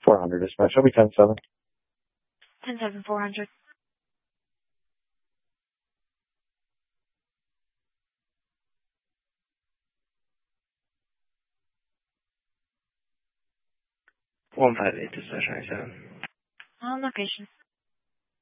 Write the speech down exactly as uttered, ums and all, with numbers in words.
four hundred dispatch. Show me ten seven. ten seven, four hundred. one five eight dispatch ninety-seven. On location.